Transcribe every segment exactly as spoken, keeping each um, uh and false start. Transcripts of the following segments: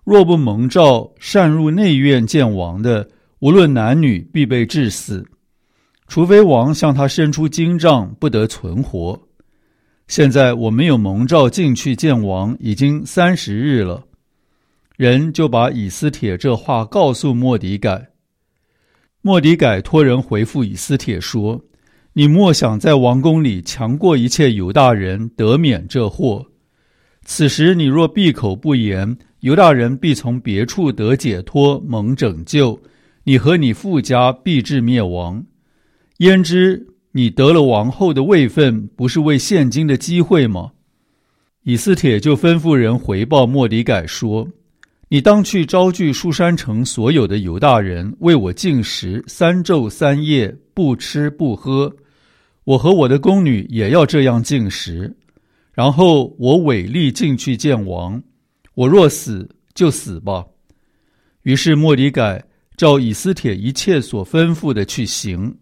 若不蒙召擅入内院见王的，无论男女，必被治死，除非王向他伸出金杖，不得存活。现在我没有蒙召进去见王，已经三十日了。人就把以斯帖这话告诉末底改。末底改托人回复以斯帖说：你莫想在王宫里强过一切犹大人，得免这祸。此时你若闭口不言，犹大人必从别处得解脱，蒙拯救，你和你父家必至灭亡。焉知你得了王后的位分，不是为现今的机会吗？以斯帖就吩咐人回报末底改说：你当去招聚书珊城所有的犹大人，为我禁食三昼三夜，不吃不喝。我和我的宫女也要这样禁食。然后我违例进去见王，我若死就死吧。于是末底改照以斯帖一切所吩咐的去行。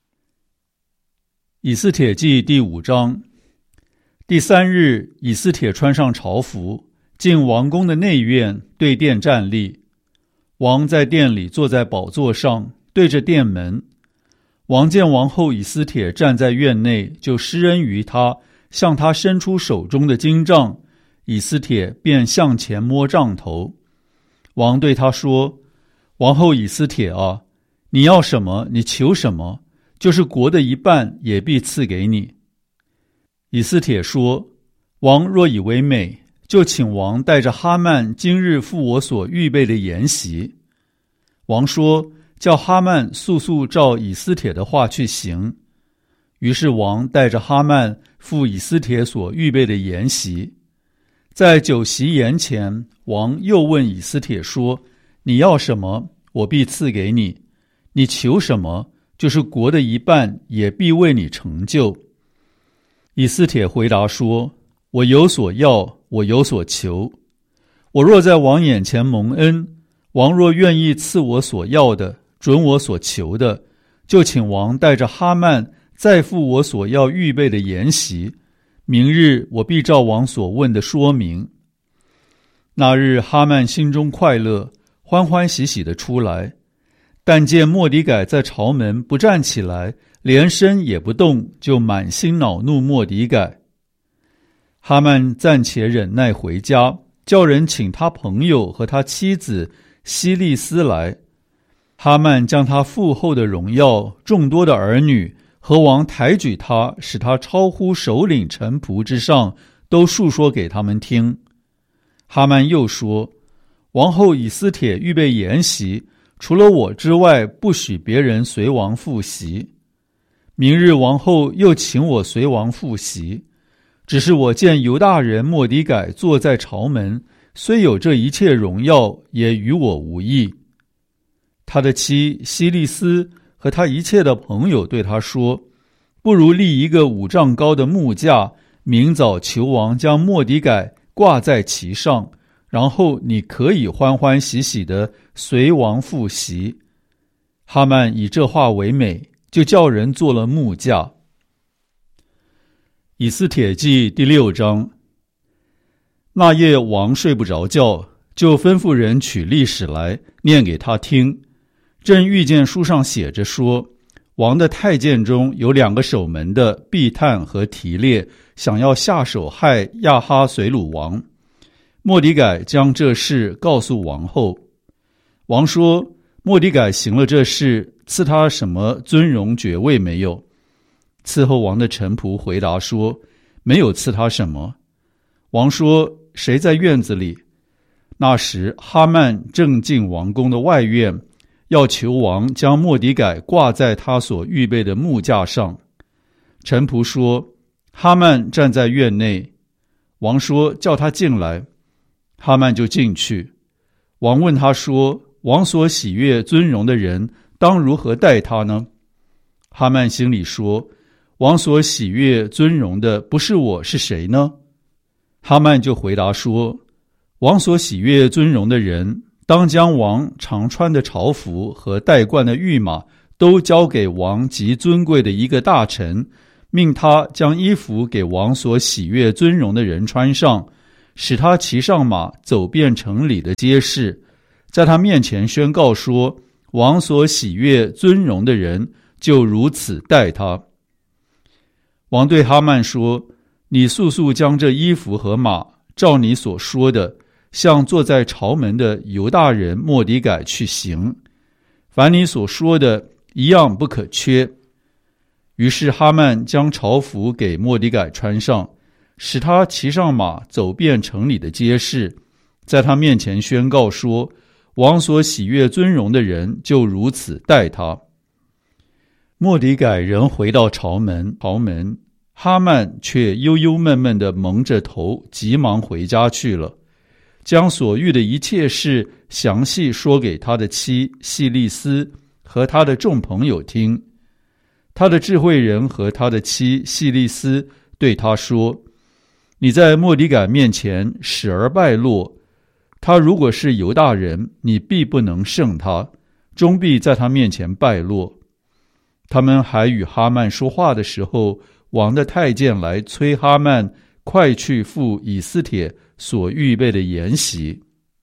以斯帖记第五章。第三日，以斯帖穿上朝服，进王宫的内院，对殿站立。王在殿里坐在宝座上，对着殿门。王见王后以斯帖站在院内，就施恩于他，向他伸出手中的金杖，以斯帖便向前摸杖头。王对他说：王后以斯帖啊，你要什么，你求什么，就是国的一半也必赐给你。以斯帖说：王若以为美，就请王带着哈曼今日赴我所预备的筵席。王说：叫哈曼速速照以斯帖的话去行。于是王带着哈曼赴以斯帖所预备的筵席。在酒席筵前，王又问以斯帖说：你要什么，我必赐给你；你求什么，就是国的一半也必为你成就。以斯帖回答说：我有所要，我有所求。我若在王眼前蒙恩，王若愿意赐我所要的，准我所求的，就请王带着哈曼再赴我所要预备的筵席。明日我必照王所问的说明。那日哈曼心中快乐，欢欢喜喜地出来，但见末底改在朝门不站起来，连身也不动，就满心恼怒末底改。哈曼暂且忍耐回家，叫人请他朋友和他妻子希利斯来。哈曼将他父后的荣耀、众多的儿女和王抬举他，使他超乎首领臣仆之上，都述说给他们听。哈曼又说：王后以斯帖预备筵席，除了我之外，不许别人随王赴席。明日王后又请我随王赴席，只是我见犹大人末底改坐在朝门，虽有这一切荣耀，也与我无益。他的妻希利斯和他一切的朋友对他说：不如立一个五丈高的木架，明早求王将末底改挂在其上，然后你可以欢欢喜喜地随王赴席。哈曼以这话为美，就叫人做了木架。以斯帖记第六章。那夜王睡不着觉，就吩咐人取历史来念给他听。正遇见书上写着说，王的太监中有两个守门的，毕探和提列，想要下手害亚哈随鲁王。末底改将这事告诉王后。王说：末底改行了这事，赐他什么尊荣爵位没有？伺候王的臣仆回答说：没有赐他什么。王说：谁在院子里？那时哈曼正进王宫的外院，要求王将末底改挂在他所预备的木架上。臣仆说：哈曼站在院内。王说：叫他进来。哈曼就进去。王问他说：王所喜悦尊荣的人，当如何待他呢？哈曼心里说：王所喜悦尊荣的不是我，是谁呢？哈曼就回答说：王所喜悦尊荣的人，当将王常穿的朝服和戴冠的御马都交给王极尊贵的一个大臣，命他将衣服给王所喜悦尊荣的人穿上， 使他骑上马，走遍城里的街市，在他面前宣告说，王所喜悦尊荣的人就如此待他。王对哈曼说，你速速将这衣服和马，照你所说的，向坐在朝门的犹大人末底改去行，凡你所说的一样不可缺。于是哈曼将朝服给末底改穿上，使他骑上马，走遍城里的街市，在他面前宣告说，王所喜悦尊荣的人就如此待他。末底改人回到朝门，朝门哈曼却忧忧闷闷地蒙着头，急忙回家去了，将所遇的一切事详细说给他的妻细利斯和他的众朋友听。他的智慧人和他的妻细利斯对他说，你在末底改面前使而败落，他如果是犹大人，你必不能胜他，终必在他面前败落。他们还与哈曼说话的时候，王的太监来催哈曼快去赴以斯帖所预备的筵席。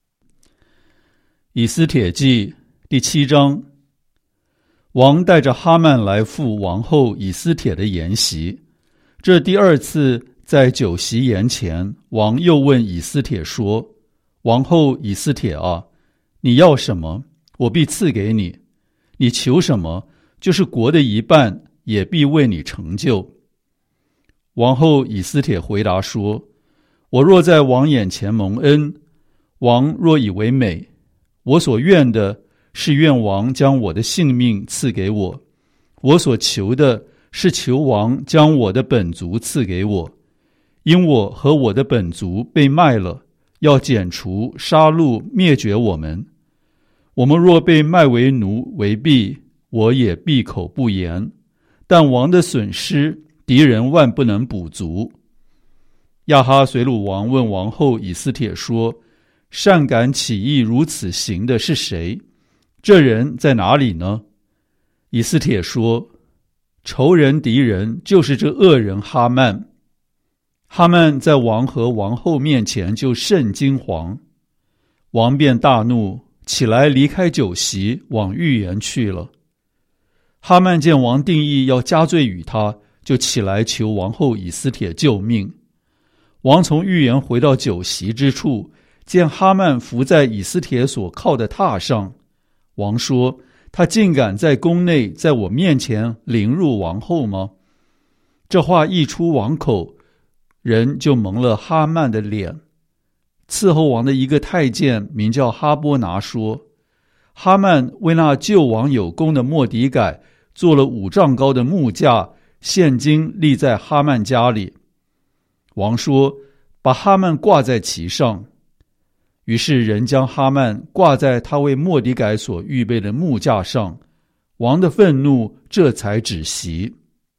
以斯帖记第七章。王带着哈曼来赴王后以斯帖的筵席。这第二次在酒席筵前，王又问以斯帖说，王后以斯帖啊，你要什么，我必赐给你；你求什么，就是国的一半，也必为你成就。王后以斯帖回答说，我若在王眼前蒙恩，王若以为美，我所愿的是愿王将我的性命赐给我，我所求的是求王将我的本族赐给我，因我和我的本族被卖了，要剪除杀戮灭绝我们。我们若被卖为奴为婢，我也闭口不言，但王的损失敌人万不能补足。亚哈随鲁王问王后以斯帖说，善敢起意如此行的是谁？这人在哪里呢？以斯帖说，仇人敌人就是这恶人哈曼。哈曼在王和王后面前就甚惊惶，王便大怒，起来离开酒席，往御园去了。哈曼见王定意要加罪于他，就起来求王后以斯帖救命。王从御园回到酒席之处，见哈曼伏在以斯帖所靠的榻上。王说，他竟敢在宫内在我面前凌辱王后吗？这话一出王口，人就蒙了哈曼的脸。伺候王的一个太监名叫哈波拿说，哈曼为那救王有功的末底改做了五丈高的木架，现今立在哈曼家里。王说，把哈曼挂在其上。于是人将哈曼挂在他为末底改所预备的木架上，王的愤怒这才止息。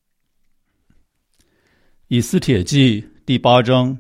以斯帖记第八章。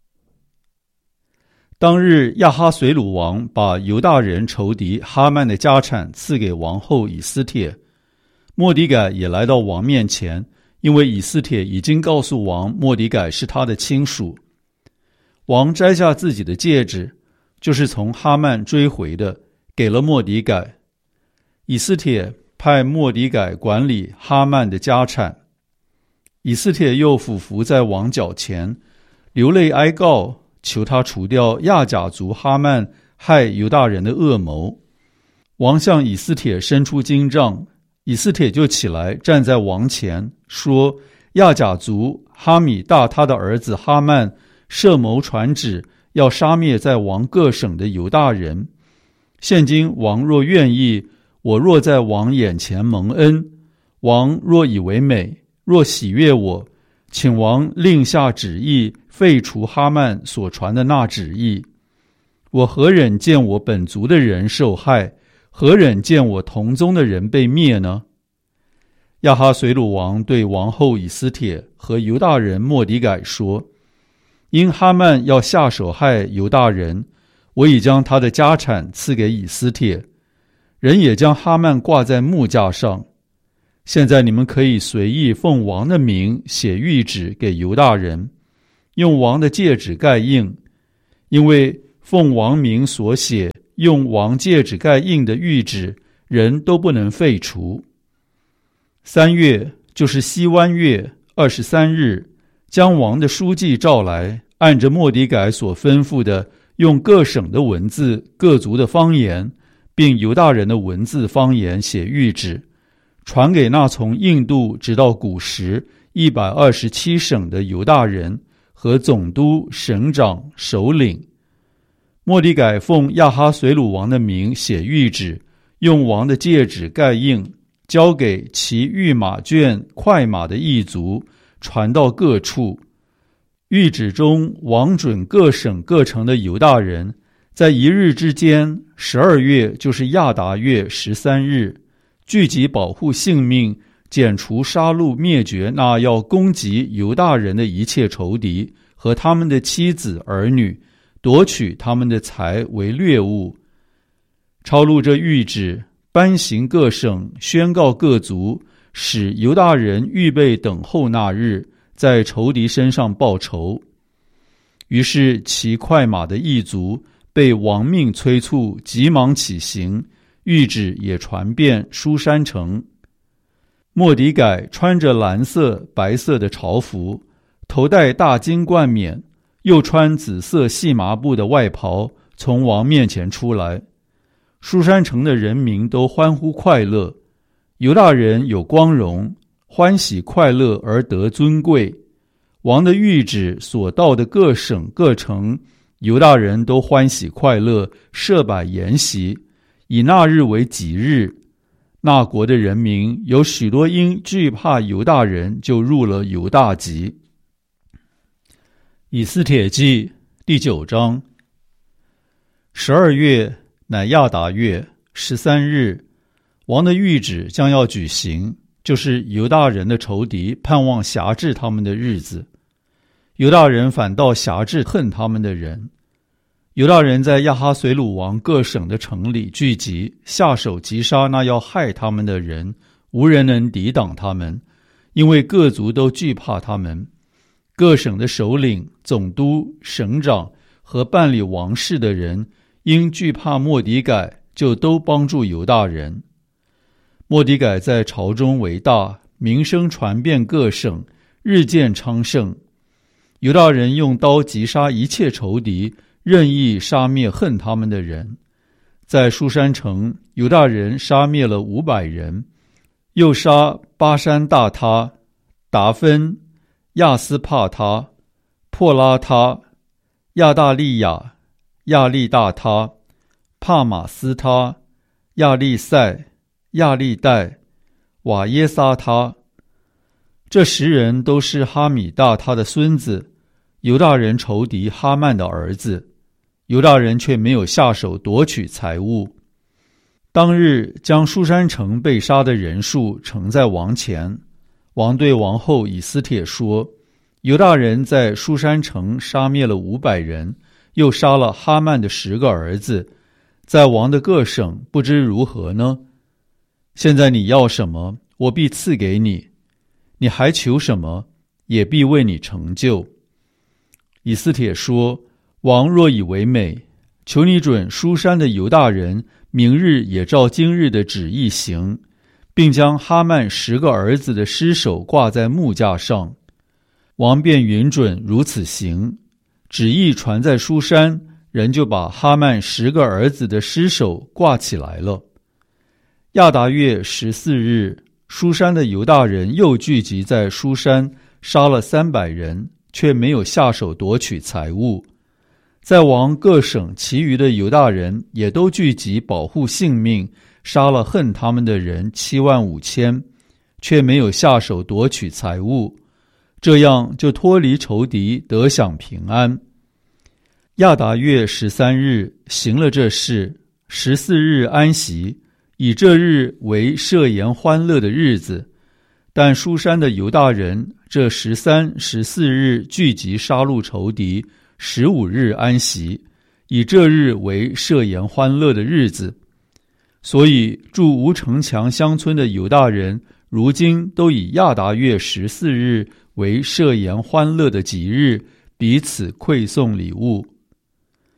当日亚哈随鲁王把犹大人仇敌哈曼的家产赐给王后以斯帖，末底改也来到王面前，因为以斯帖已经告诉王末底改是他的亲属。王摘下自己的戒指，就是从哈曼追回的，给了末底改。以斯帖派末底改管理哈曼的家产。以斯帖又俯伏在王脚前，流泪哀告，求他除掉亚甲族哈曼害犹大人的恶谋。王向以斯帖伸出金杖，以斯帖就起来站在王前，说，亚甲族哈米大他的儿子哈曼设谋传旨，要杀灭在王各省的犹大人。现今王若愿意，我若在王眼前蒙恩，王若以为美，若喜悦我，请王令下旨意，废除哈曼所传的那旨意。我何忍见我本族的人受害，何忍见我同宗的人被灭呢？亚哈随鲁王对王后以斯帖和犹大人末底改说，因哈曼要下手害犹大人，我已将他的家产赐给以斯帖，人也将哈曼挂在木架上。现在你们可以随意奉王的名写谕旨给犹大人，用王的戒指盖印， 因为奉王名所写用王戒指盖印的谕旨，人都不能废除。三月，就是西湾月二十三日，将王的书记召来，按着末底改所吩咐的，用各省的文字、各族的方言，并犹大人的文字方言写谕旨，传给那从印度直到古时一百二十七省的犹大人和总督、省长、首领。末底改奉亚哈随鲁王的名写谕旨，用王的戒指盖印，交给骑御马圈、快马的异族，传到各处。谕旨中，王准各省各城的犹大人，在一日之间，十二月就是亚达月十三日，聚集保护性命，剪除杀戮灭绝那要攻击犹大人的一切仇敌和他们的妻子儿女，夺取他们的财为掠物。抄录这谕旨，颁行各省，宣告各族，使犹大人预备等候那日，在仇敌身上报仇。于是骑快马的异族被王命催促，急忙起行，谕旨也传遍书珊城。末底改穿着蓝色、白色的朝服，头戴大金冠冕，又穿紫色细麻布的外袍，从王面前出来。书珊城的人民都欢呼快乐，犹大人有光荣，欢喜快乐而得尊贵。王的谕旨所到的各省各城，犹大人都欢喜快乐，设摆筵席，以那日为己日。那国的人民有许多因惧怕犹大人，就入了犹大籍。以斯帖记第九章。十二月，乃亚达月十三日，王的谕旨将要举行，就是犹大人的仇敌盼望辖制他们的日子。犹大人反倒辖制恨他们的人。犹大人在亚哈随鲁王各省的城里聚集，下手击杀那要害他们的人，无人能抵挡他们，因为各族都惧怕他们。各省的首领、总督、省长和办理王事的人，因惧怕末底改，就都帮助犹大人。末底改在朝中为大，名声传遍各省，日渐昌盛。犹大人用刀击杀一切仇敌，任意杀灭恨他们的人。在书珊城，犹大人杀灭了五百人，又杀巴山大他、达芬、亚斯帕他、破拉他、亚大利亚、亚利大他、帕马斯他、亚利塞、亚利代、瓦耶撒他。这十人都是哈米大他的孙子，犹大人仇敌哈曼的儿子。犹大人却没有下手夺取财物。当日将书珊城被杀的人数呈在王前。王对王后以斯帖说，犹大人在书珊城杀灭了五百人，又杀了哈曼的十个儿子，在王的各省不知如何呢？现在你要什么，我必赐给你，你还求什么，也必为你成就。以斯帖说，王若以为美，求你准书珊的犹大人明日也照今日的旨意行，并将哈曼十个儿子的尸首挂在木架上。王便允准如此行，旨意传在书珊，人就把哈曼十个儿子的尸首挂起来了。亚达月十四日，书珊的犹大人又聚集在书珊，杀了三百人，却没有下手夺取财物。在王各省其余的犹大人也都聚集保护性命，杀了恨他们的人七万五千，却没有下手夺取财物，这样就脱离仇敌，得享平安。亚达月十三日行了这事，十四日安息，以这日为设筵欢乐的日子。但书珊的犹大人这十三、十四日聚集杀戮仇敌，十五日安息，以这日为设筵欢乐的日子。所以住无城墙乡村的犹大人，如今都以亚达月十四日为设筵欢乐的吉日，彼此馈送礼物。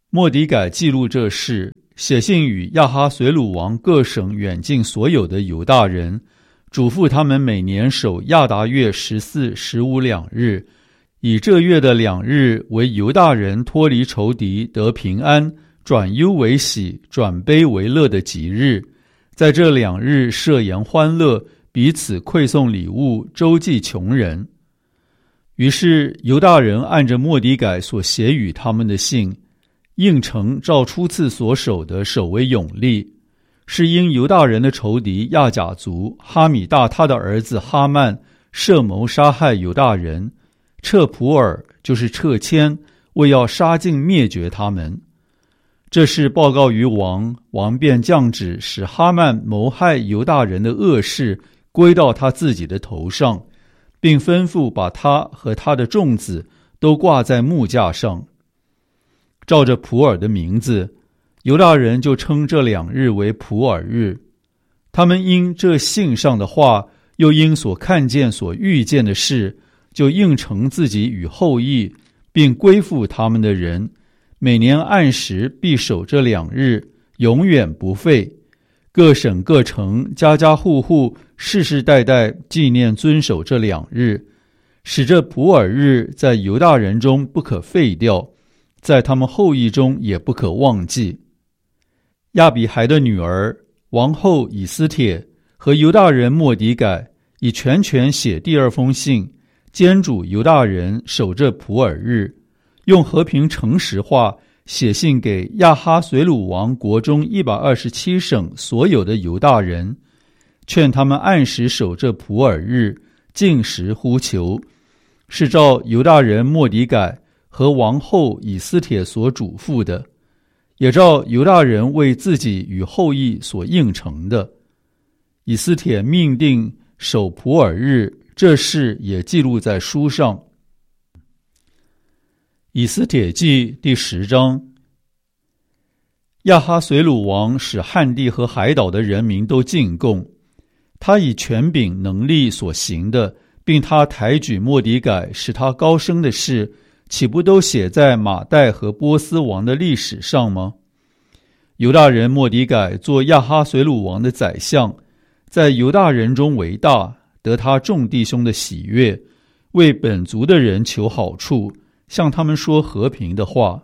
末底改记录这事，写信与亚哈随鲁王各省远近所有的犹大人，嘱咐他们每年守亚达月十四、十五两日，以这月的两日为犹大人脱离仇敌得平安，转忧为喜，转悲为乐的吉日。在这两日设筵欢乐，彼此馈送礼物，周济穷人。于是犹大人按着末底改所写与他们的信，应承照初次所守的守为永立，是因犹大人的仇敌亚甲族哈米大他的儿子哈曼设谋杀害犹大人，撤普尔就是撤迁，为要杀尽灭绝他们。这事报告于王，王便降旨使哈曼谋害犹大人的恶事归到他自己的头上，并吩咐把他和他的众子都挂在木架上。照着普尔的名字，犹大人就称这两日为普尔日。他们因这信上的话，又因所看见所遇见的事，就应承自己与后裔，并归附他们的人，每年按时必守这两日，永远不废。各省各城家家户户世世代代纪念遵守这两日，使这普尔日在犹大人中不可废掉，在他们后裔中也不可忘记。亚比孩的女儿王后以斯帖和犹大人末底改以全权写第二封信，监主犹大人守这普尔日，用和平诚实话写信给亚哈随鲁王国中一百二十七省所有的犹大人，劝他们按时守这普尔日，禁食呼求，是照犹大人末底改和王后以斯帖所嘱咐的，也照犹大人为自己与后裔所应承的。以斯帖命定守普尔日，这事也记录在书上。以斯帖记第十章。亚哈随鲁王使汉地和海岛的人民都进贡，他以权柄能力所行的，并他抬举末底改使他高升的事，岂不都写在马代和波斯王的历史上吗？犹大人末底改做亚哈随鲁王的宰相，在犹大人中为大，得他众弟兄的喜悦，为本族的人求好处，向他们说和平的话。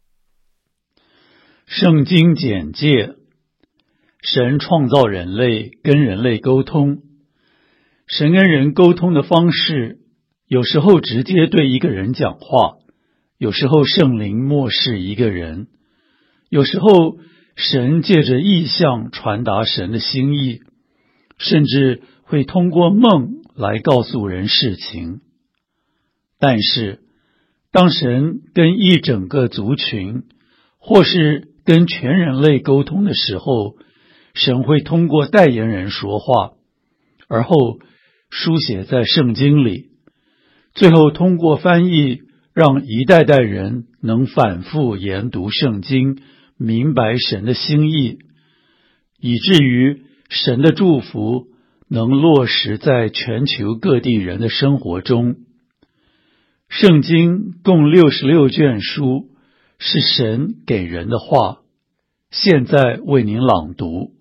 圣经简介：神创造人类，跟人类沟通。神跟人沟通的方式，有时候直接对一个人讲话，有时候圣灵默示一个人，有时候神借着异象传达神的心意，甚至会通过梦来告诉人事情。但是当神跟一整个族群，或是跟全人类沟通的时候，神会通过代言人说话，而后书写在圣经里，最后通过翻译，让一代代人能反复研读圣经，明白神的心意，以至于神的祝福能落实在全球各地人的生活中。圣经共六十六卷书，是神给人的话，现在为您朗读。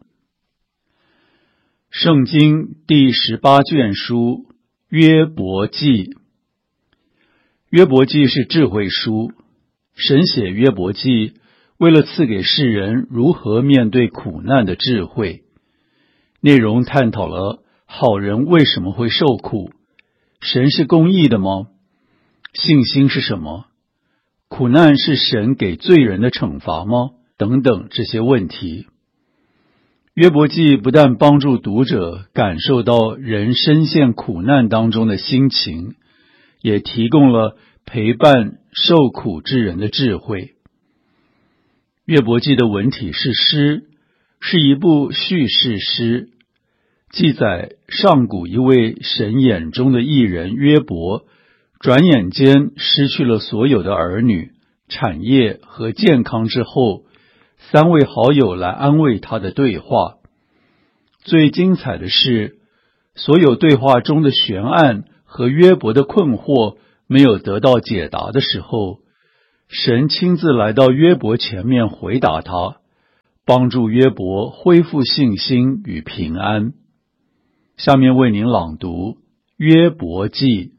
圣经第十八卷书，约伯记。约伯记是智慧书，神写约伯记，为了赐给世人如何面对苦难的智慧。内容探讨了好人为什么会受苦，神是公义的吗？信心是什么？苦难是神给罪人的惩罚吗？等等这些问题。约伯记不但帮助读者感受到人深陷苦难当中的心情，也提供了陪伴受苦之人的智慧。约伯记的文体是诗，是一部叙事诗，记载上古一位神眼中的义人约伯，转眼间失去了所有的儿女、产业和健康之后，三位好友来安慰他的对话。最精彩的是，所有对话中的悬案和约伯的困惑没有得到解答的时候， 神亲自来到约伯前面回答他，帮助约伯恢复信心与平安。下面为您朗读约伯记。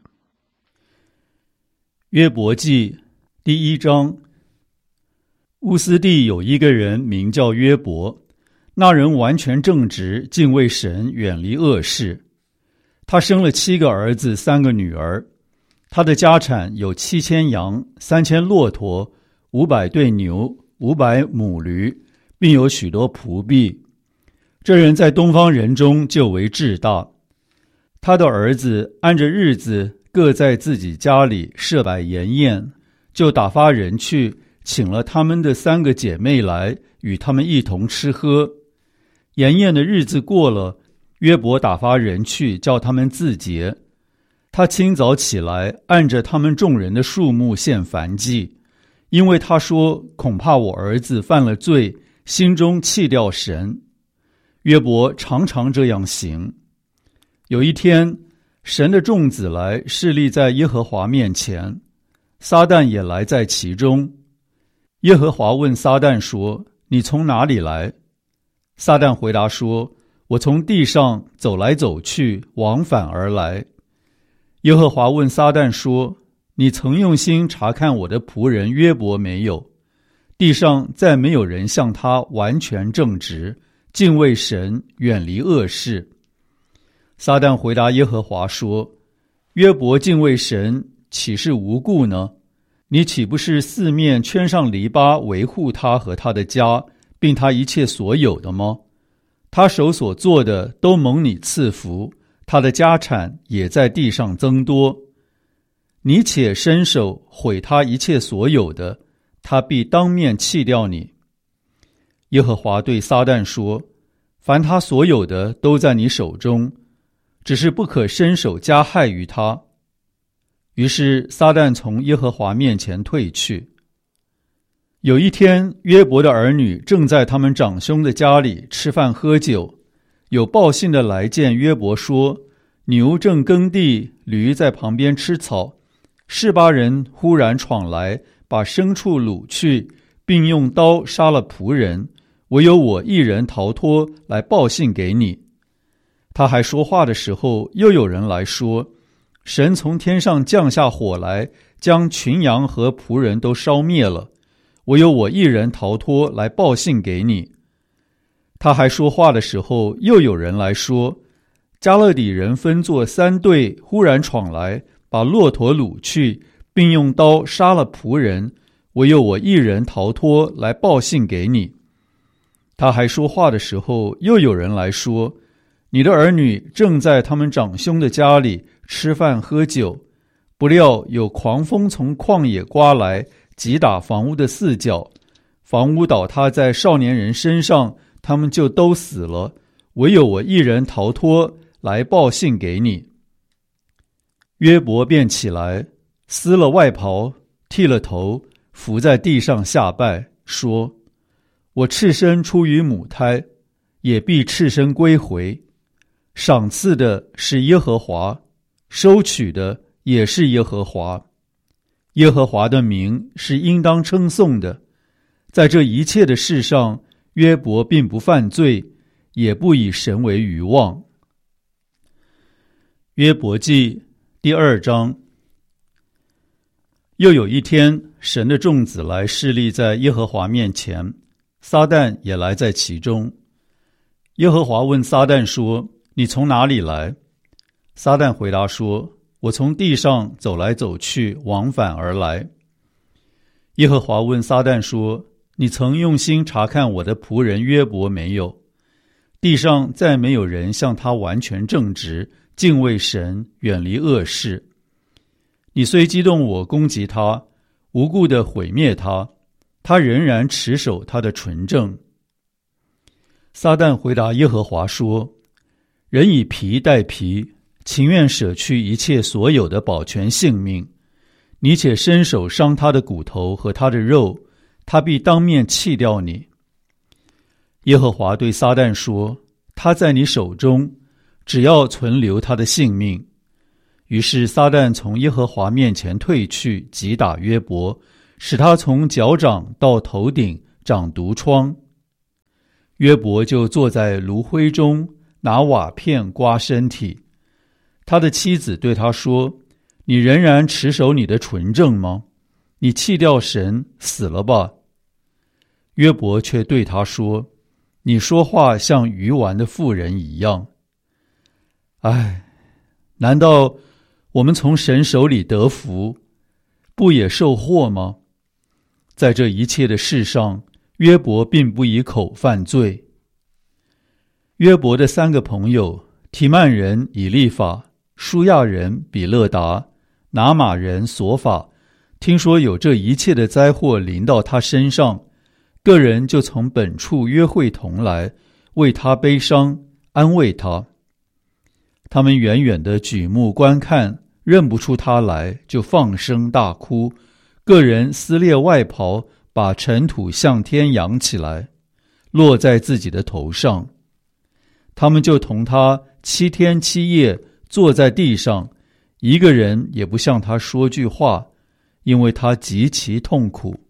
约伯记第一章。乌斯地有一个人名叫约伯，那人完全正直，敬畏神，远离恶事。他生了七个儿子，三个女儿。他的家产有七千羊，三千骆驼，五百对牛，五百母驴，并有许多仆婢。这人在东方人中就为至大。他的儿子按着日子各在自己家里设摆筵宴，就打发人去请了他们的三个姐妹来，与他们一同吃喝。筵宴的日子过了，约伯打发人去叫他们自洁。他清早起来，按着他们众人的数目献燔祭，因为他说恐怕我儿子犯了罪，心中弃掉神。约伯常常这样行。有一天，神的众子来侍立在耶和华面前，撒旦也来在其中。耶和华问撒旦说：你从哪里来？撒旦回答说：我从地上走来走去，往返而来。耶和华问撒旦说：你曾用心查看我的仆人约伯没有？地上再没有人像他完全正直，敬畏神，远离恶事。撒旦回答耶和华说：约伯敬畏神，岂是无故呢？你岂不是四面圈上篱笆，维护他和他的家，并他一切所有的吗？他手所做的都蒙你赐福，他的家产也在地上增多。你且伸手毁他一切所有的，他必当面弃掉你。耶和华对撒旦说：凡他所有的都在你手中，只是不可伸手加害于他。于是撒旦从耶和华面前退去。有一天，约伯的儿女正在他们长兄的家里吃饭喝酒，有报信的来见约伯说：牛正耕地，驴在旁边吃草，示巴人忽然闯来，把牲畜掳去，并用刀杀了仆人，唯有我一人逃脱，来报信给你。他还说话的时候，又有人来说：神从天上降下火来，将群羊和仆人都烧灭了，唯有我一人逃脱，来报信给你。他还说话的时候，又有人来说：加勒底人分作三队，忽然闯来，把骆驼掳去，并用刀杀了仆人，唯有我一人逃脱，来报信给你。他还说话的时候，又有人来说：你的儿女正在他们长兄的家里吃饭喝酒，不料有狂风从旷野刮来，击打房屋的四角，房屋倒塌在少年人身上，他们就都死了，唯有我一人逃脱，来报信给你。约伯便起来，撕了外袍，剃了头，伏在地上下拜，说：我赤身出于母胎，也必赤身归回。赏赐的是耶和华，收取的也是耶和华。耶和华的名是应当称颂的。在这一切的事上，约伯并不犯罪，也不以神为愚妄。约伯记第二章。又有一天，神的众子来侍立在耶和华面前，撒旦也来在其中。耶和华问撒旦说：你从哪里来？撒旦回答说：我从地上走来走去，往返而来。耶和华问撒旦说：你曾用心查看我的仆人约伯没有？地上再没有人像他完全正直，敬畏神，远离恶事。你虽激动我攻击他，无故地毁灭他，他仍然持守他的纯正。撒旦回答耶和华说：人以皮代皮，情愿舍去一切所有的保全性命。你且伸手伤他的骨头和他的肉，他必当面弃掉你。耶和华对撒旦说：他在你手中，只要存留他的性命。于是撒旦从耶和华面前退去，击打约伯， 使他从脚掌到头顶长毒疮。约伯就坐在炉灰中，拿瓦片刮身体。他的妻子对他说：你仍然持守你的纯正吗？你弃掉神，死了吧。约伯却对他说：你说话像愚顽的妇人一样。唉，难道我们从神手里得福，不也受祸吗？在这一切的事上，约伯并不以口犯罪。约伯的三个朋友，提曼人以利法、舒亚人比勒达、拿玛人索法，听说有这一切的灾祸临到他身上，个人就从本处约会同来，为他悲伤，安慰他。他们远远地举目观看，认不出他来，就放声大哭，个人撕裂外袍，把尘土向天扬起来，落在自己的头上。他们就同他七天七夜坐在地上，一个人也不向他说句话，因为他极其痛苦。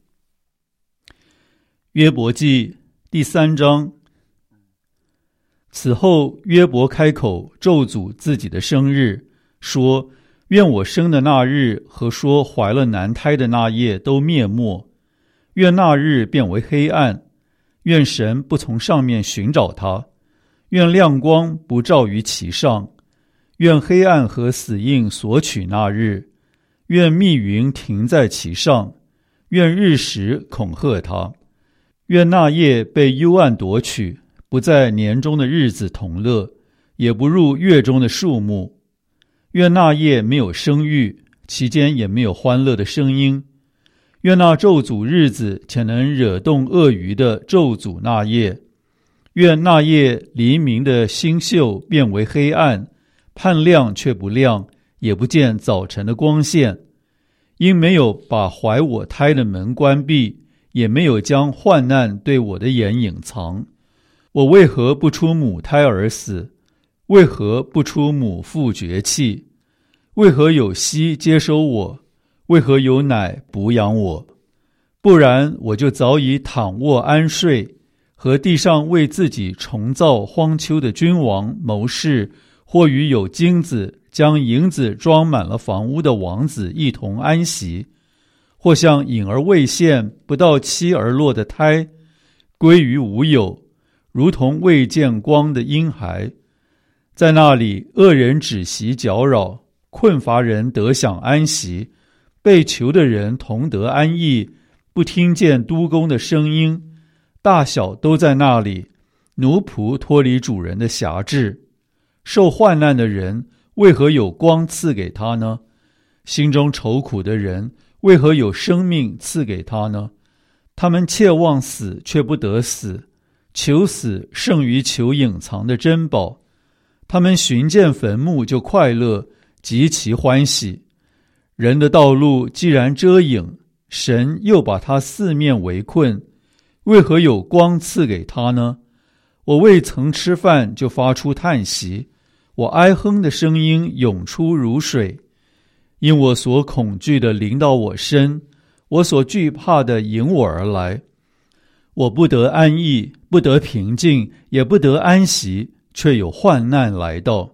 约伯记第三章。此后约伯开口咒诅自己的生日，说：愿我生的那日和说怀了男胎的那夜都灭没，愿那日变为黑暗，愿神不从上面寻找他，愿亮光不照于其上，愿黑暗和死印索取那日，愿密云停在其上，愿日食恐吓他，愿那夜被幽暗夺取，不在年中的日子同乐，也不入月中的数目。愿那夜没有生育，其间也没有欢乐的声音。愿那咒诅日子且能惹动鳄鱼的咒诅那夜。愿那夜黎明的星宿变为黑暗，盼亮却不亮，也不见早晨的光线。因没有把怀我胎的门关闭，也没有将患难对我的眼隐藏。我为何不出母胎而死？为何不出母腹绝气？为何有息接收我？为何有奶哺养我？不然我就早已躺卧安睡，和地上为自己重造荒丘的君王谋士，或与有金子将银子装满了房屋的王子一同安息，或像隐而未现不到期而落的胎，归于无有，如同未见光的婴孩。在那里恶人止息搅扰，困乏人得享安息，被囚的人同得安逸，不听见督工的声音，大小都在那里，奴仆脱离主人的辖制。受患难的人为何有光赐给他呢？心中愁苦的人为何有生命赐给他呢？他们切望死却不得死，求死胜于求隐藏的珍宝。他们寻见坟墓就快乐，极其欢喜。人的道路既然遮影，神又把他四面围困，为何有光赐给他呢？我未曾吃饭就发出叹息，我哀哼的声音涌出如水。因我所恐惧的临到我身，我所惧怕的迎我而来。我不得安逸，不得平静，也不得安息，却有患难来到。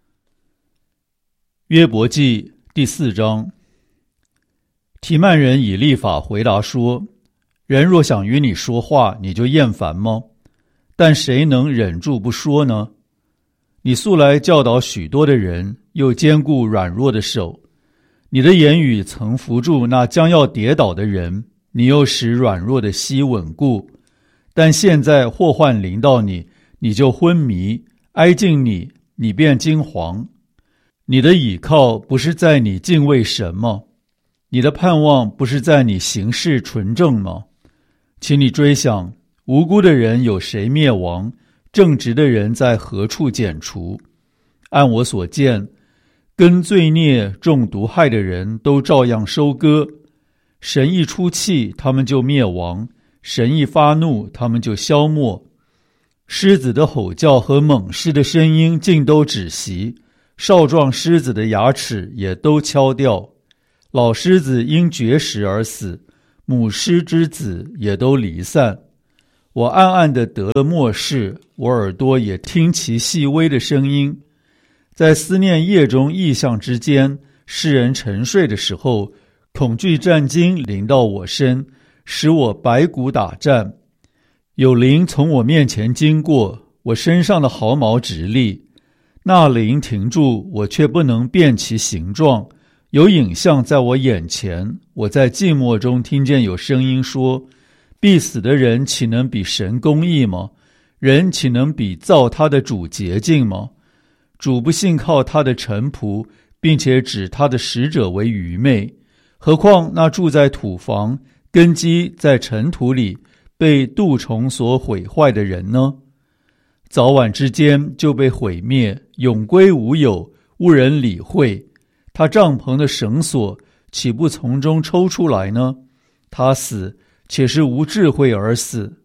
约伯记第四章。提曼人以利法回答说：人若想与你说话，你就厌烦吗？但谁能忍住不说呢？你素来教导许多的人，又坚固软弱的手。你的言语曾扶住那将要跌倒的人，你又使软弱的膝稳固。但现在祸患临到你，你就昏迷，挨近你，你便惊惶。你的倚靠不是在你敬畏神吗？你的盼望不是在你行事纯正吗？请你追想，无辜的人有谁灭亡？正直的人在何处剪除？按我所见，跟罪孽中毒害的人都照样收割。神一出气，他们就灭亡；神一发怒，他们就消没。狮子的吼叫和猛狮的声音尽都止息，少壮狮子的牙齿也都敲掉。老狮子因绝食而死， 母狮之子也都离散。我暗暗地得了默视，我耳朵也听其细微的声音。在思念夜中异象之间，世人沉睡的时候，恐惧战惊临到我身，使我百骨打颤。有灵从我面前经过，我身上的毫毛直立。那灵停住，我却不能辨其形状。有影像在我眼前，我在寂寞中听见有声音说：必死的人岂能比神公义吗？人岂能比造他的主洁净吗？主不信靠他的臣仆，并且指他的使者为愚昧。何况那住在土房，根基在尘土里，被蠹虫所毁坏的人呢？早晚之间就被毁灭，永归无有，无人理会。他帐篷的绳索岂不从中抽出来呢？他死，且是无智慧而死。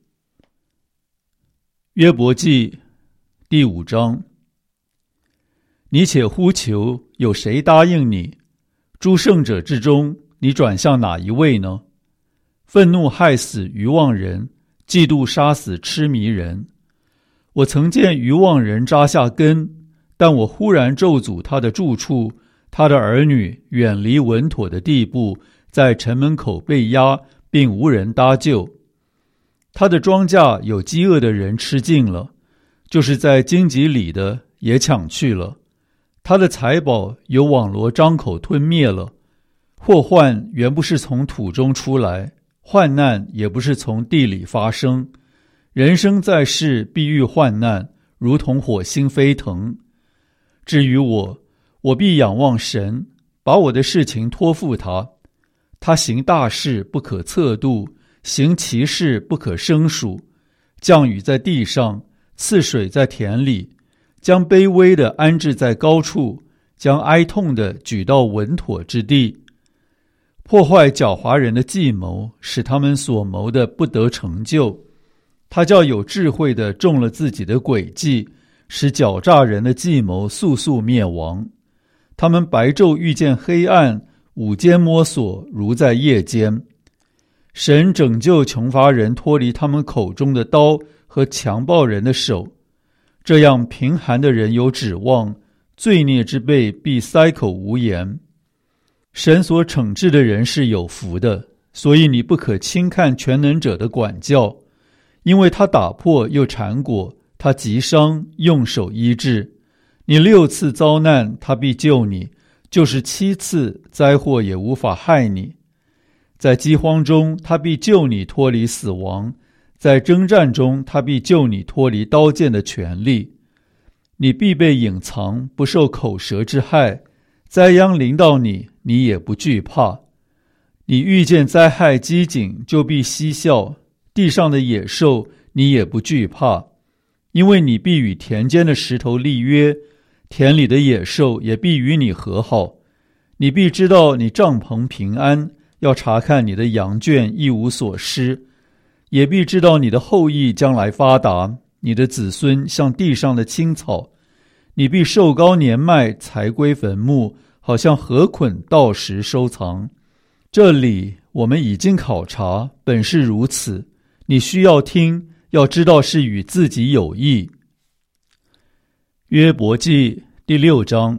约伯记第五章。你且呼求，有谁答应你？诸圣者之中，你转向哪一位呢？愤怒害死愚妄人，嫉妒杀死痴迷人。我曾见愚妄人扎下根，但我忽然咒诅他的住处，他的儿女远离稳妥的地步，在城门口被压，并无人搭救。他的庄稼有饥饿的人吃尽了，就是在荆棘里的也抢去了。他的财宝有网罗张口吞灭了。祸患原不是从土中出来，患难也不是从地里发生。人生在世，必遇患难，如同火星飞腾。至于我，我必仰望神，把我的事情托付他。他行大事不可测度，行奇事不可胜数。降雨在地上，赐水在田里，将卑微的安置在高处，将哀痛的举到稳妥之地。破坏狡猾人的计谋，使他们所谋的不得成就。他叫有智慧的中了自己的诡计，使狡诈人的计谋速速灭亡。他们白昼遇见黑暗，午间摸索如在夜间。神拯救穷乏人脱离他们口中的刀和强暴人的手，这样贫寒的人有指望，罪孽之辈必塞口无言。神所惩治的人是有福的，所以你不可轻看全能者的管教，因为他打破又缠裹，他击伤用手医治。你六次遭难，他必救你，就是七次灾祸也无法害你。在饥荒中，他必救你脱离死亡，在征战中，他必救你脱离刀剑的权利。你必被隐藏，不受口舌之害。灾殃临到你，你也不惧怕。你遇见灾害饥馑，就必嬉笑。地上的野兽，你也不惧怕，因为你必与田间的石头立约，田里的野兽也必与你和好。你必知道你帐篷平安，要查看你的羊圈一无所失，也必知道你的后裔将来发达，你的子孙像地上的青草。你必寿高年迈，才归坟墓，好像禾捆到时收藏。这里我们已经考察，本是如此。你需要听，要知道是与自己有益。约伯记第六章。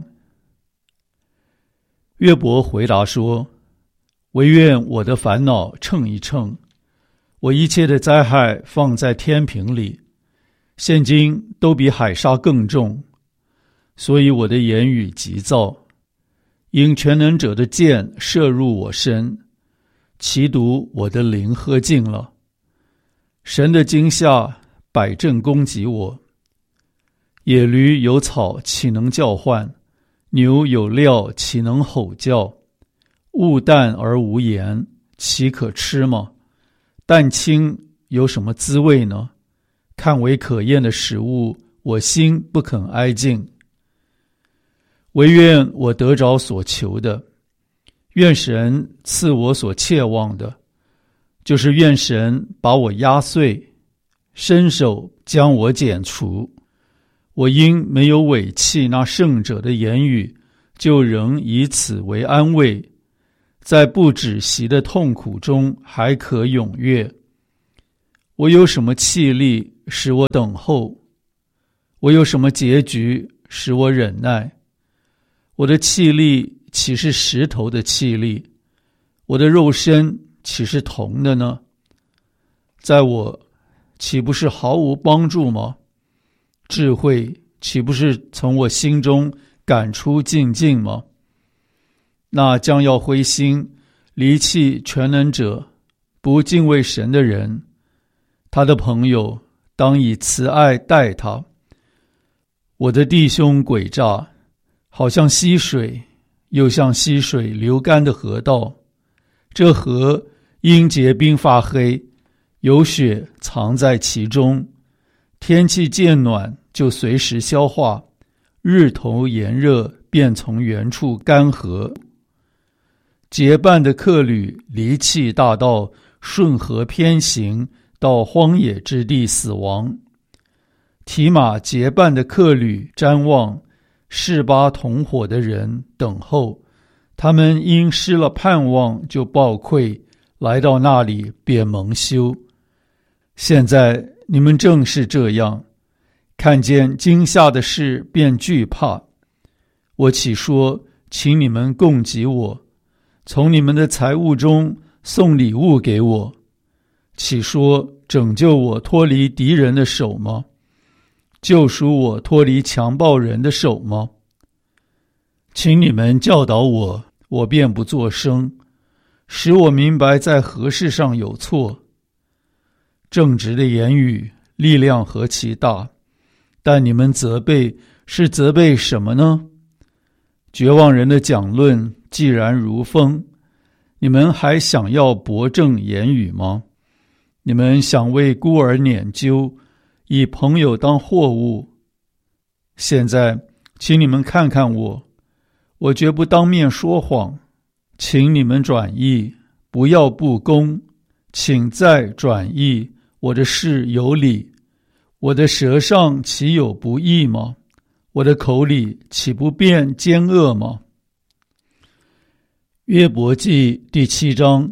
约伯回答说：惟愿我的烦恼称一称，我一切的灾害放在天平里，现今都比海沙更重。所以我的言语急躁，因全能者的箭射入我身，其毒我的灵喝尽了。神的惊吓，百阵攻击我。野驴有草，岂能叫唤？牛有料，岂能吼叫？物淡而无盐，岂可吃吗？蛋清有什么滋味呢？看为可厌的食物，我心不肯挨近。惟愿我得着所求的，愿神赐我所切望的，就是愿神把我压碎，伸手将我剪除。我因没有违弃那圣者的言语，就仍以此为安慰。 在不止息的痛苦中还可踊跃。我有什么气力使我等候？我有什么结局使我忍耐？我的气力岂是石头的气力？我的肉身岂是铜的呢？在我岂不是毫无帮助吗？智慧岂不是从我心中赶出净尽吗？那将要灰心离弃全能者，不敬畏神的人，他的朋友当以慈爱待他。我的弟兄诡诈，好像溪水，又像溪水流干的河道。这河因结冰发黑，有雪藏在其中。天气渐暖，就随时消化；日头炎热，便从原处干涸。结伴的客旅离弃大道，顺河偏行，到荒野之地死亡。提马结伴的客旅瞻望，示巴同伙的人等候，他们因失了盼望，就暴愧，来到那里便蒙羞。现在你们正是这样，看见惊吓的事便惧怕。我岂说请你们供给我，从你们的财物中送礼物给我？岂说拯救我脱离敌人的手吗？救赎我脱离强暴人的手吗？请你们教导我，我便不作声，使我明白在何事上有错。正直的言语力量何其大，但你们责备是责备什么呢？绝望人的讲论既然如风，你们还想要驳正言语吗？你们想为孤儿拈阄，以朋友当货物。现在请你们看看我，我绝不当面说谎。请你们转意，不要不公，请再转意，我的事有理。我的舌上岂有不义吗？我的口里岂不辩奸恶吗？约伯记第七章。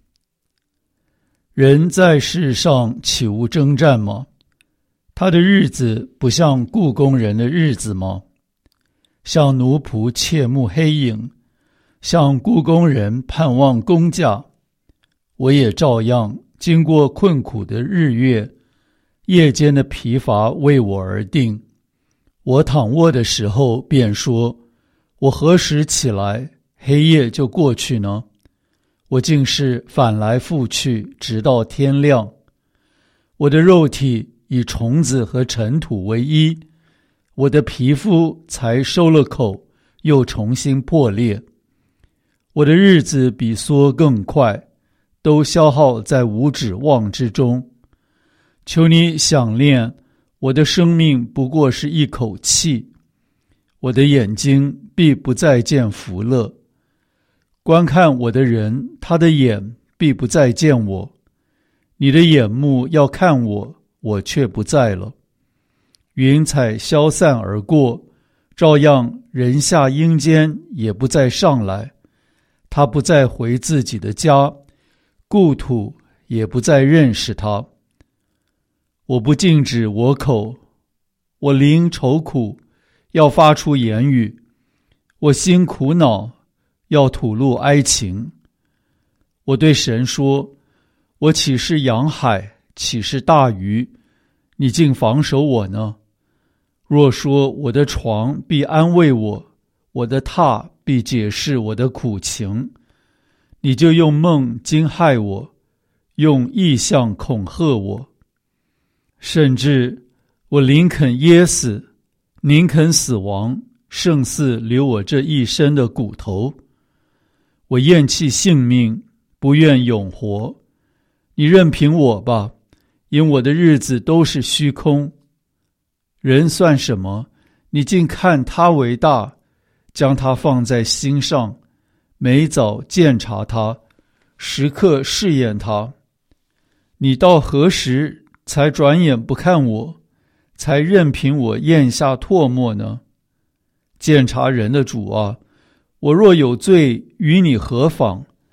人在世上岂无征战吗？他的日子不像雇工人的日子吗？像奴仆切慕黑影，像雇工人盼望工价。我也照样经过困苦的日月，夜间的疲乏为我而定。我躺卧的时候便说，我何时起来，黑夜就过去呢？我竟是反来覆去，直到天亮。我的肉体以虫子和尘土为衣，我的皮肤才收了口，又重新破裂。我的日子比梭更快，都消耗在无指望之中。求你想念，我的生命不过是一口气，我的眼睛必不再见福乐。观看我的人，他的眼必不再见我。你的眼目要看我，我却不在了。云彩消散而过，照样人下阴间也不再上来。他不再回自己的家，故土也不再认识他。我不禁止我口，我灵愁苦，要发出言语。我心苦恼，要吐露哀情。我对神说，我岂是洋海，岂是大鱼，你竟防守我呢？若说我的床必安慰我，我的榻必解释我的苦情，你就用梦惊骇我，用异象恐吓我。甚至我宁肯噎死，宁肯死亡，胜似留我这一身的骨头。我厌弃性命，不愿永活。你任凭我吧，因我的日子都是虚空。人算什么？你竟看他为大，将他放在心上，每早鉴察他，时刻试验他。你到何时才转眼不看我，才任凭我咽下唾沫呢？鉴察人的主啊，我若有罪，与你何妨？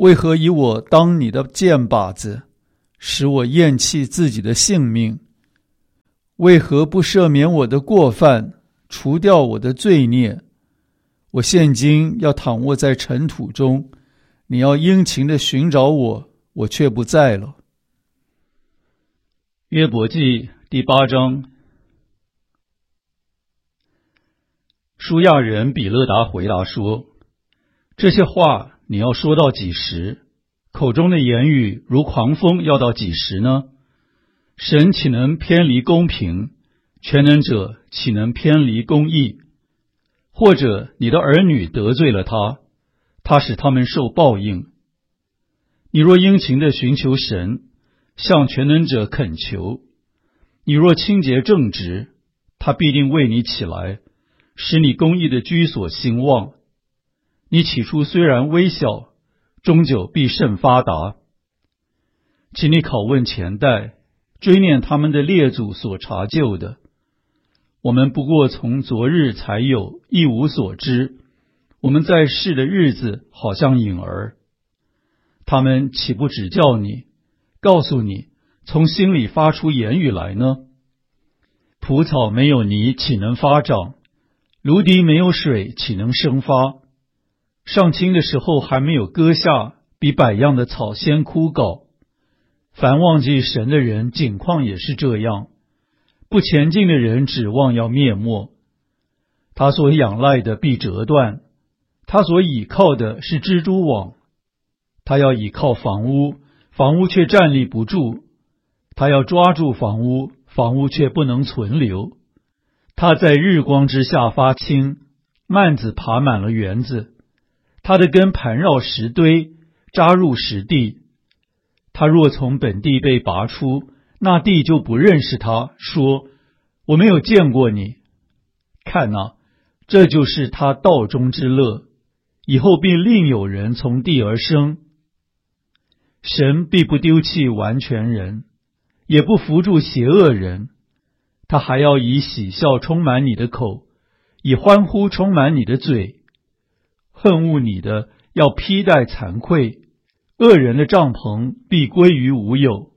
为何以我当你的箭靶子，使我厌弃自己的性命？为何不赦免我的过犯，除掉我的罪孽？我现今要躺卧在尘土中，你要殷勤地寻找我，我却不在了。 约伯记第八章。舒亚人比勒达回答说：这些话你要说到几时？口中的言语如狂风，要到几时呢？神岂能偏离公平？全能者岂能偏离公义？或者你的儿女得罪了他，他使他们受报应。你若殷勤地寻求神，向全能者恳求，你若清洁正直，他必定为你起来，使你公义的居所兴旺。你起初虽然微小，终究必甚发达。请你拷问前代，追念他们的列祖所查究的。我们不过从昨日才有，一无所知。我们在世的日子好像影儿。他们岂不指教你，告诉你，从心里发出言语来呢？蒲草没有泥，岂能发长？芦荻没有水，岂能生发？上青的时候还没有割下，比百样的草先枯槁。凡忘记神的人，景况也是这样。不前进的人指望要灭没，他所仰赖的必折断，他所倚靠的是蜘蛛网。他要倚靠房屋，房屋却站立不住；他要抓住房屋，房屋却不能存留。他在日光之下发青，蔓子爬满了园子。他的根盘绕石堆，扎入石地。他若从本地被拔出，那地就不认识他，说：我没有见过你。看哪，这就是他道中之乐，以后必另有人从地而生。神必不丢弃完全人，也不扶助邪恶人。他还要以喜笑充满你的口，以欢呼充满你的嘴。恨恶你的要披戴惭愧，恶人的帐篷必归于无有。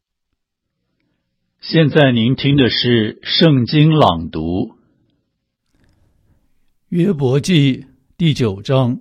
现在您听的是圣经朗读。 约伯记第九章。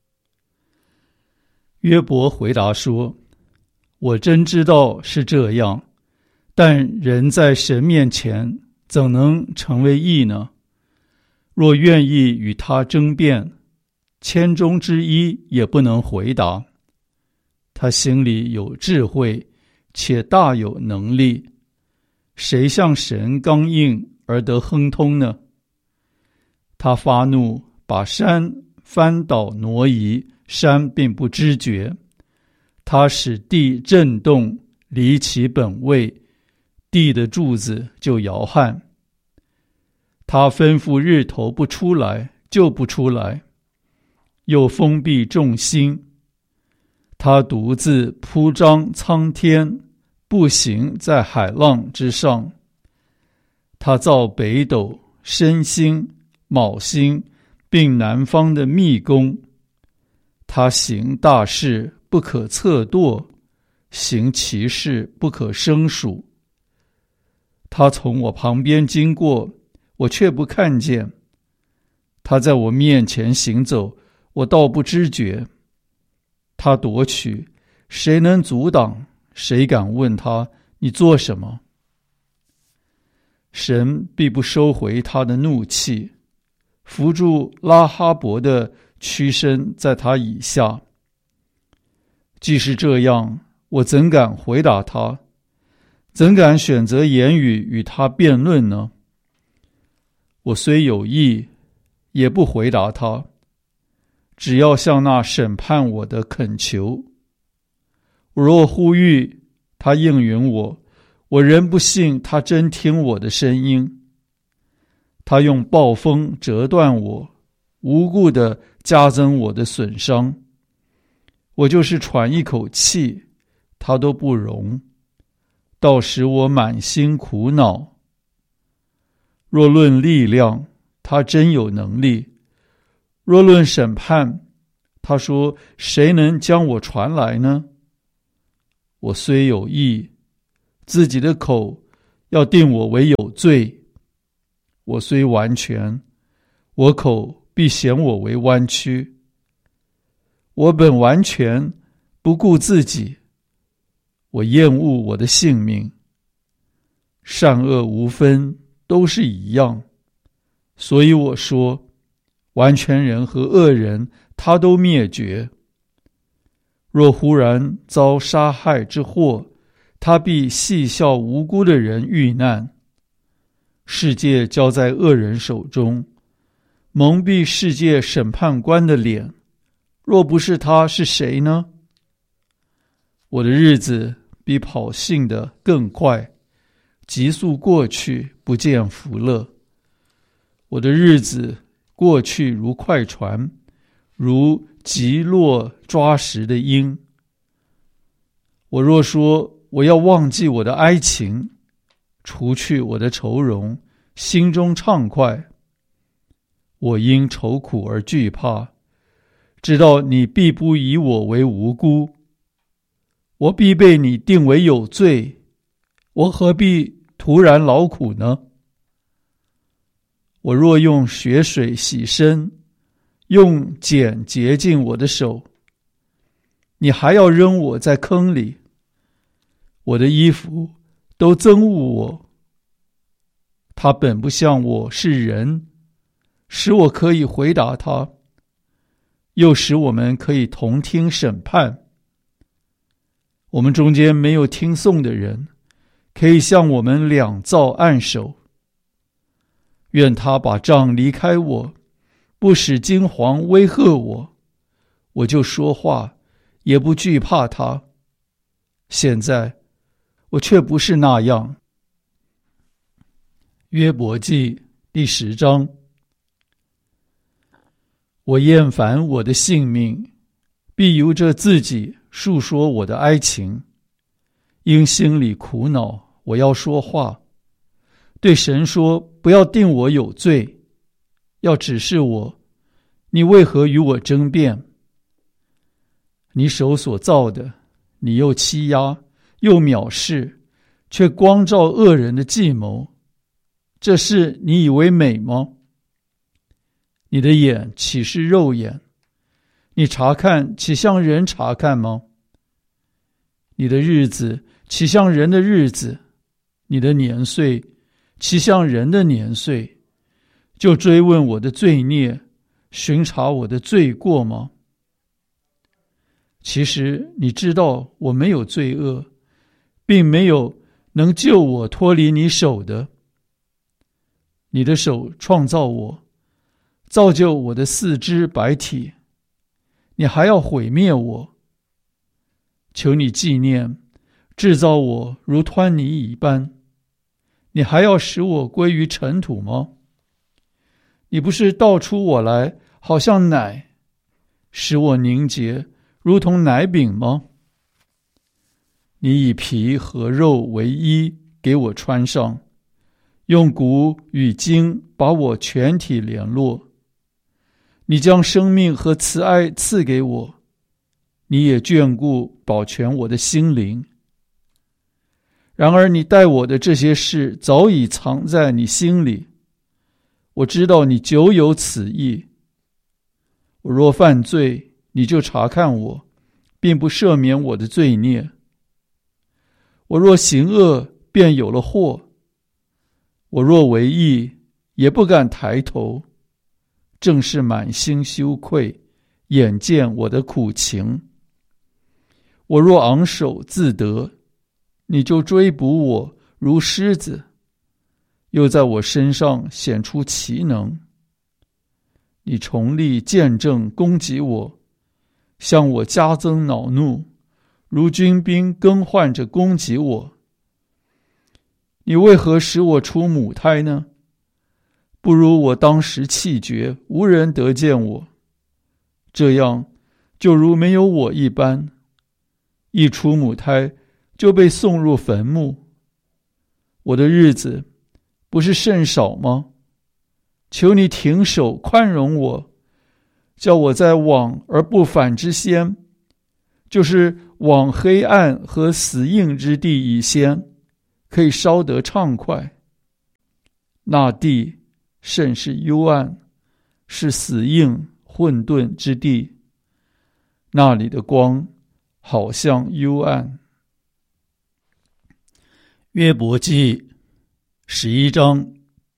约伯回答说：我真知道是这样，但人在神面前怎能成为义呢？若愿意与他争辩，千中之一也不能回答。他心里有智慧，且大有能力，谁向神刚硬而得亨通呢？他发怒，把山翻倒挪移，山并不知觉。他使地震动，离其本位，地的柱子就摇撼。他吩咐日头不出来，就不出来，又封闭众星。他独自铺张苍天，步行在海浪之上。他造北斗、申星、昴星，并南方的密宫。他行大事，不可测度，行奇事，不可胜数。他从我旁边经过，我却不看见。他在我面前行走，我倒不知觉。他夺取，谁能阻挡？谁敢问他，你做什么？神必不收回他的怒气，扶住拉哈伯的屈身在他以下。既是这样，我怎敢回答他？怎敢选择言语与他辩论呢？我虽有意，也不回答他，只要向那审判我的恳求。我若呼吁，他应允我，我仍不信他真听我的声音。他用暴风折断我，无故地加增我的损伤。我就是喘一口气，他都不容，倒使我满心苦恼。若论力量，他真有能力；若论审判， 他说：谁能将我传来呢？我虽有义，自己的口要定我为有罪。我虽完全，我口必显我为弯曲。我本完全，不顾自己，我厌恶我的性命。善恶无分，都是一样。所以我说，完全人和恶人，他都灭绝。若忽然遭杀害之祸，他必戏笑无辜的人遇难。世界交在恶人手中，蒙蔽世界审判官的脸。若不是他，是谁呢？我的日子比跑信的更快，急速过去，不见福乐。我的日子过去如快船，如急落抓食的鹰。我若说我要忘记我的哀情，除去我的愁容，心中畅快，我因愁苦而惧怕，知道你必不以我为无辜。我必被你定为有罪，我何必徒然劳苦呢？我若用血水洗身，用碱洁净我的手，你还要扔我在坑里。我的衣服都憎恶我，他本不像我是人，使我可以回答他，又使我们可以同听审判。我们中间没有听讼的人，可以向我们两造按手。愿他把杖离开我，不使惊惶威吓我，我就说话，也不惧怕他。现在我却不是那样。约伯记第十章。我厌烦我的性命，必由着自己述说我的哀情。因心里苦恼，我要说话，对神说，不要定我有罪，要指示我，你为何与我争辩？你手所造的，你又欺压又藐视，却光照恶人的计谋，这事你以为美吗？你的眼岂是肉眼？你查看岂像人查看吗？你的日子岂像人的日子？你的年岁岂像人的年岁？就追问我的罪孽，巡查我的罪过吗？其实你知道我没有罪恶，并没有能救我脱离你手的。你的手创造我，造就我的四肢百体，你还要毁灭我。求你纪念，制造我如湍泥一般，你还要使我归于尘土吗？你不是倒出我来，好像奶，使我凝结，如同奶饼吗？你以皮和肉为衣，给我穿上，用骨与筋把我全体联络。你将生命和慈爱赐给我，你也眷顾保全我的心灵。然而你待我的这些事早已藏在你心里，我知道你久有此意。我若犯罪，你就查看我，并不赦免我的罪孽。我若行恶，便有了祸。我若为义，也不敢抬头，正是满心羞愧，眼见我的苦情。我若昂首自得，你就追捕我如狮子，又在我身上显出奇能。你重力见证攻击我，向我加增恼怒，如军兵更换着攻击我。你为何使我出母胎呢？不如我当时气绝，无人得见我，这样就如没有我一般。一出母胎就被送入坟墓。我的日子不是甚少吗？求你停手宽容我， 叫我在往而不返之先，就是往黑暗和死荫之地以先，可以稍得畅快。那地甚是幽暗，是死荫混沌之地，那里的光好像幽暗。 约伯记十一章。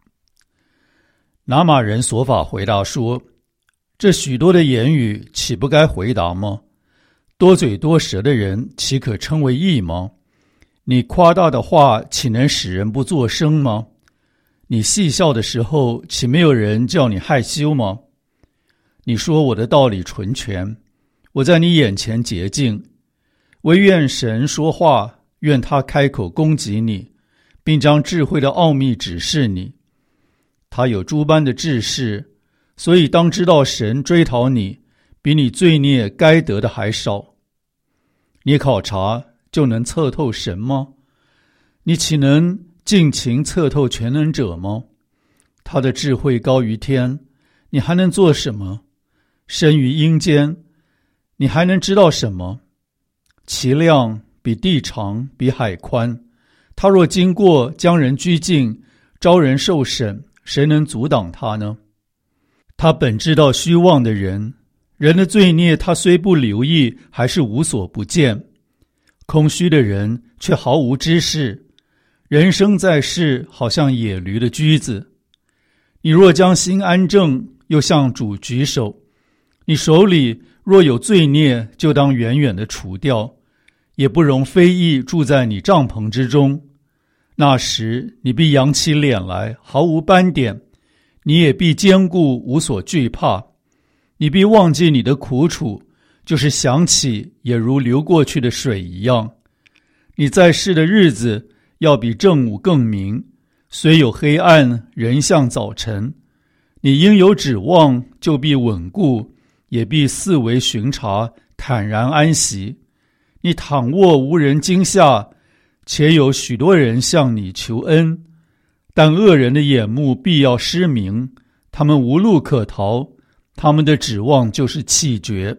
拿玛人所法回答说，这许多的言语岂不该回答吗？多嘴多舌的人岂可称为义吗？你夸大的话岂能使人不作声吗？你戏笑的时候岂没有人叫你害羞吗？你说我的道理纯全，我在你眼前洁净，惟愿神说话，愿他开口攻击你，并将智慧的奥秘指示你。他有诸般的智识，所以当知道神追讨你，比你罪孽该得的还少。你考察就能测透神吗？你岂能尽情测透全能者吗？他的智慧高于天，你还能做什么？生于阴间，你还能知道什么？其量比地长，比海宽。他若经过，将人拘禁，招人受审，谁能阻挡他呢？他本知道虚妄的人，人的罪孽他虽不留意，还是无所不见。空虚的人却毫无知识，人生在世好像野驴的驹子。你若将心安正，又向主举手，你手里若有罪孽，就当远远地除掉，也不容非义住在你帐篷之中。那时你必扬起脸来，毫无斑点，你也必坚固，无所惧怕。你必忘记你的苦楚，就是想起也如流过去的水一样。你在世的日子要比正午更明，虽有黑暗，仍像早晨。你应有指望，就必稳固，也必四围巡查，坦然安息。你躺卧无人惊吓，且有许多人向你求恩，但恶人的眼目必要失明，他们无路可逃，他们的指望就是气绝。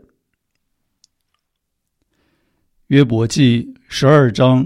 约伯记十二章。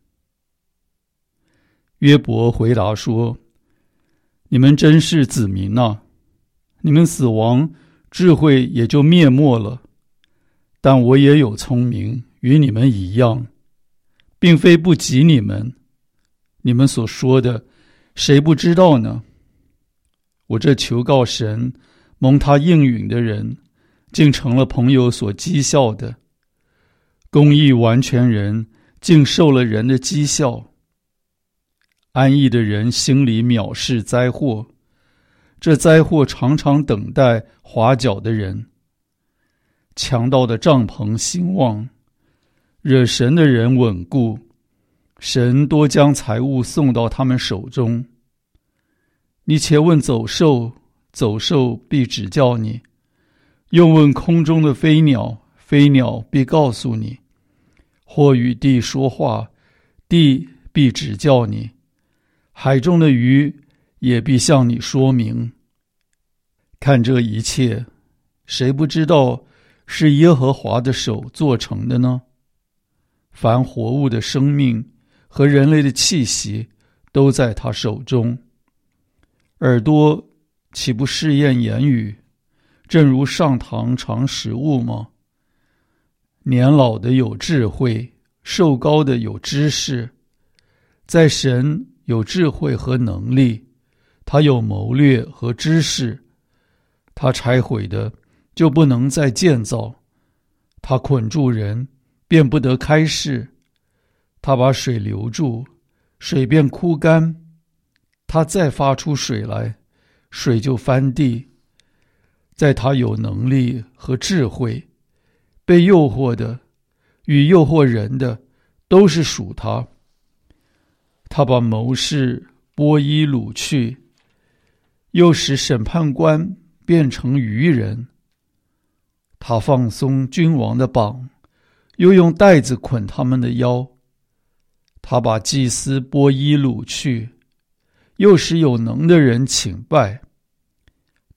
约伯回答说，你们真是子民啊，你们死亡，智慧也就灭没了。但我也有聪明，与你们一样，并非不及你们。你们所说的，谁不知道呢？我这求告神，蒙他应允的人，竟成了朋友所讥笑的。公义完全人，竟受了人的讥笑。安逸的人心里藐视灾祸，这灾祸常常等待滑脚的人。强盗的帐篷兴旺，惹神的人稳固，神多将财物送到他们手中。你且问走兽，走兽必指教你；又问空中的飞鸟，飞鸟必告诉你；或与地说话，地必指教你；海中的鱼也必向你说明。看这一切，谁不知道是耶和华的手做成的呢？凡活物的生命和人类的气息都在他手中。耳朵岂不试验言语，正如上膛尝食物吗？年老的有智慧，寿高的有知识。在神有智慧和能力，他有谋略和知识。他拆毁的就不能再建造，他捆住人便不得开释。他把水留住，水便枯干。他再发出水来，水就翻地。在他有能力和智慧，被诱惑的与诱惑人的都是属他。他把谋士剥衣掳去，又使审判官变成愚人。他放松君王的绑，又用带子捆他们的腰。他把祭司剥衣掳去，又使有能的人请拜。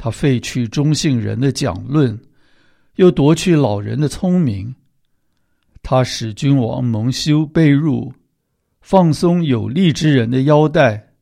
他废去中性人的讲论，又夺去老人的聪明。他使君王蒙羞被辱，放松有力之人的腰带，